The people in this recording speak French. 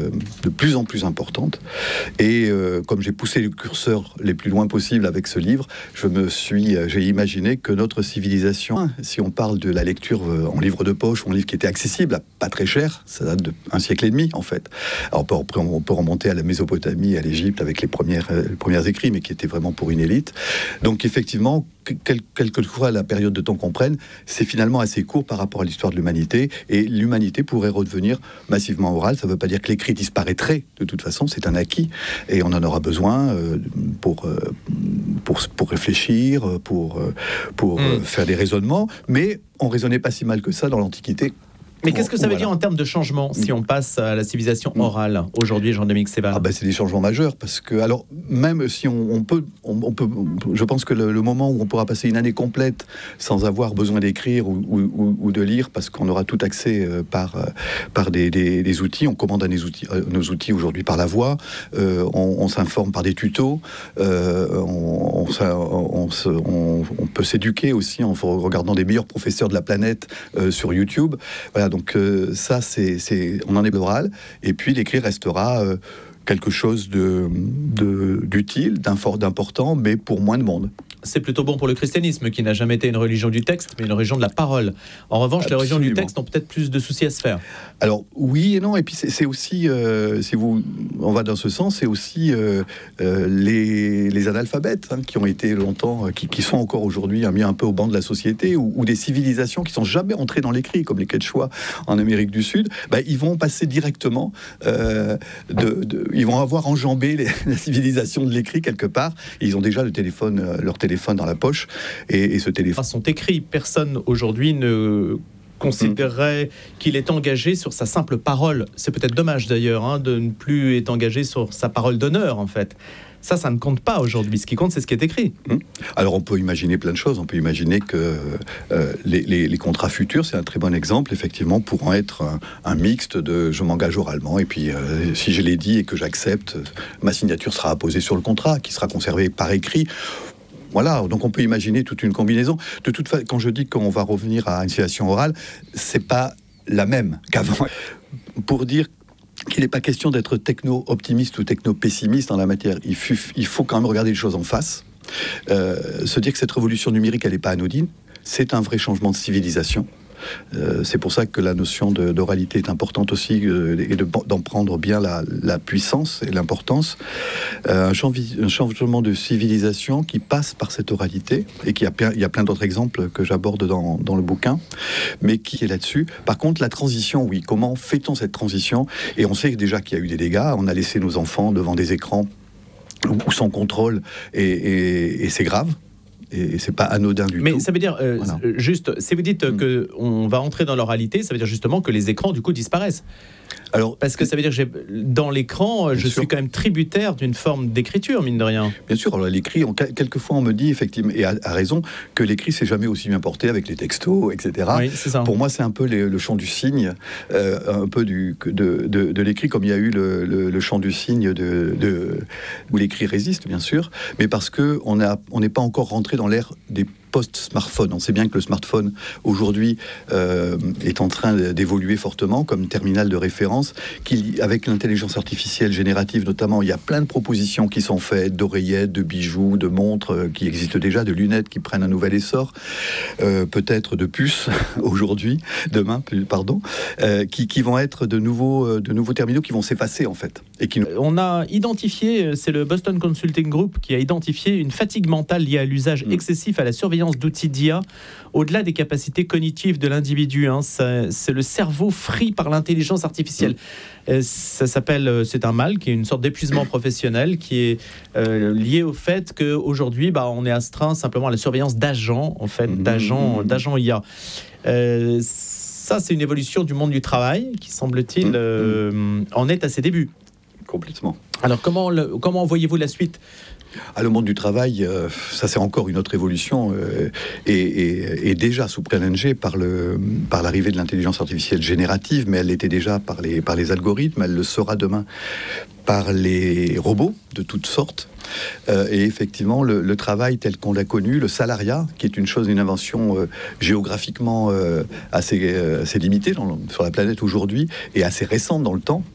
de plus en plus importante. Et comme j'ai poussé le curseur les plus loin possible avec ce livre, j'ai imaginé que notre civilisation, si on parle de la lecture en livre de poche, ou en livre qui était accessible, pas très cher, ça date d'un siècle et demi en fait. Alors on peut remonter à la Mésopotamie, à l'Égypte avec les premiers écrits, mais qui étaient vraiment pour une élite. Donc effectivement, quelle que soit la période de temps qu'on prenne, c'est finalement assez court par rapport à l'histoire de l'humanité, et l'humanité pourrait redevenir massivement orale. Ça ne veut pas dire que l'écrit disparaîtrait, de toute façon, c'est un acquis, et on en aura besoin pour réfléchir, pour faire des raisonnements, mais on raisonnait pas si mal que ça dans l'Antiquité. Mais qu'est-ce que ça veut dire en termes de changement si on passe à la civilisation orale aujourd'hui, Jean-Dominique Séval? C'est des changements majeurs, parce que, alors, même si on peut, je pense que le moment où on pourra passer une année complète sans avoir besoin d'écrire ou de lire, parce qu'on aura tout accès par des outils, on commande nos outils aujourd'hui par la voix, on s'informe par des tutos, on peut s'éduquer aussi en regardant des meilleurs professeurs de la planète sur YouTube. Voilà. Donc ça, on en est l'oral, et puis l'écrit restera quelque chose d'utile, d'important, mais pour moins de monde. C'est plutôt bon pour le christianisme, qui n'a jamais été une religion du texte, mais une religion de la parole. En revanche, les religions du texte ont peut-être plus de soucis à se faire. Alors, oui et non. Et puis, c'est aussi, on va dans ce sens, c'est aussi les analphabètes, qui ont été longtemps, qui sont encore aujourd'hui mis un peu au banc de la société, ou des civilisations qui sont jamais entrées dans l'écrit, comme les Quechua en Amérique du Sud. Ils vont passer directement, ils vont avoir enjambé la civilisation de l'écrit quelque part. Et ils ont déjà leur téléphone dans la poche, et ce téléphone sont écrits. Personne aujourd'hui ne considérerait qu'il est engagé sur sa simple parole. C'est peut-être dommage d'ailleurs de ne plus être engagé sur sa parole d'honneur, en fait. Ça ne compte pas aujourd'hui. Ce qui compte, c'est ce qui est écrit. Alors, on peut imaginer plein de choses. On peut imaginer que les contrats futurs, c'est un très bon exemple, effectivement, pourront être un mixte de je m'engage oralement, et puis si je l'ai dit et que j'accepte, ma signature sera apposée sur le contrat, qui sera conservé par écrit. Voilà, donc on peut imaginer toute une combinaison. De toute façon, quand je dis qu'on va revenir à une civilisation orale, c'est pas la même qu'avant. Pour dire qu'il n'est pas question d'être techno-optimiste ou techno-pessimiste en la matière, il faut quand même regarder les choses en face. Se dire que cette révolution numérique, elle n'est pas anodine, c'est un vrai changement de civilisation. C'est pour ça que la notion d'oralité est importante aussi, et d'en prendre bien la puissance et l'importance. Un changement de civilisation qui passe par cette oralité, et il y a plein d'autres exemples que j'aborde dans le bouquin, mais qui est là-dessus. Par contre, la transition, oui, comment fait-on cette transition? Et on sait déjà qu'il y a eu des dégâts. On a laissé nos enfants devant des écrans ou sans contrôle, et c'est grave. Et c'est pas anodin du tout. Mais ça veut dire, juste, si vous dites qu'on va entrer dans l'oralité, ça veut dire justement que les écrans, du coup, disparaissent. Alors, parce que ça veut dire que dans l'écran, je suis quand même tributaire d'une forme d'écriture, mine de rien. Bien sûr, alors l'écrit, quelquefois on me dit, effectivement, et à raison, que l'écrit c'est jamais aussi bien porté avec les textos, etc. Oui, c'est ça. Pour moi, c'est un peu le chant du cygne, un peu de l'écrit, comme il y a eu le chant du cygne où l'écrit résiste, bien sûr, mais parce qu'on n'est pas encore rentré dans l'ère des post-smartphone. On sait bien que le smartphone, aujourd'hui, est en train d'évoluer fortement comme terminal de référence, avec l'intelligence artificielle générative notamment, il y a plein de propositions qui sont faites, d'oreillettes, de bijoux, de montres qui existent déjà, de lunettes qui prennent un nouvel essor, peut-être de puces demain, qui vont être de nouveaux terminaux qui vont s'effacer en fait. On a identifié, c'est le Boston Consulting Group qui a identifié une fatigue mentale liée à l'usage excessif à la surveillance d'outils d'IA, au-delà des capacités cognitives de l'individu. C'est le cerveau frit par l'intelligence artificielle. Ça s'appelle, c'est un mal qui est une sorte d'épuisement professionnel qui est lié au fait qu'aujourd'hui, on est astreint simplement à la surveillance d'agents, en fait, d'agents IA. Ça, c'est une évolution du monde du travail qui, semble-t-il, en est à ses débuts. Complètement. Alors, comment voyez-vous la suite ? Le monde du travail, ça c'est encore une autre évolution, et déjà sous challengée par l'arrivée de l'intelligence artificielle générative, mais elle l'était déjà par les algorithmes, elle le sera demain par les robots de toutes sortes. Et effectivement, le travail tel qu'on l'a connu, le salariat, qui est une invention géographiquement assez limitée sur la planète aujourd'hui, et assez récente dans le temps,